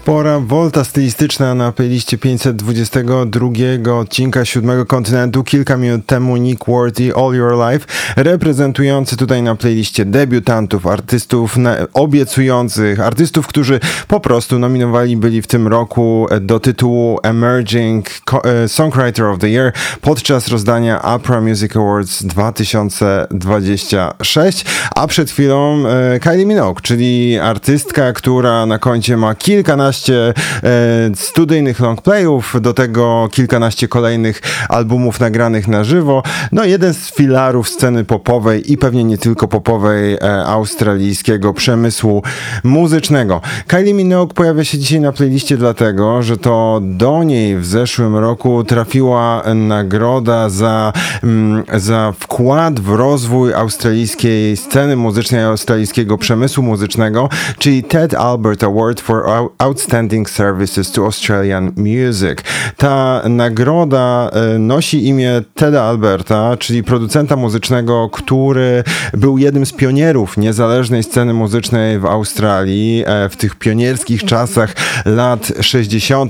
Pora wolta stylistyczna na playliście 522 odcinka Siódmego Kontynentu. Kilka minut temu Nick Ward i All Your Life, reprezentujący tutaj na playliście debiutantów, artystów obiecujących, artystów, którzy po prostu nominowani byli w tym roku do tytułu Emerging Songwriter of the Year podczas rozdania APRA Music Awards 2026, a przed chwilą Kylie Minogue, czyli artystka, która na koncie ma kilkanaście studyjnych longplayów, do tego kilkanaście kolejnych albumów nagranych na żywo. No jeden z filarów sceny popowej i pewnie nie tylko popowej australijskiego przemysłu muzycznego. Kylie Minogue pojawia się dzisiaj na playliście dlatego, że to do niej w zeszłym roku trafiła nagroda za wkład w rozwój australijskiej sceny muzycznej, australijskiego przemysłu muzycznego, czyli Ted Albert Award for Outstanding Services to Australian Music. Ta nagroda nosi imię Teda Alberta, czyli producenta muzycznego, który był jednym z pionierów niezależnej sceny muzycznej w Australii w tych pionierskich czasach lat 60.,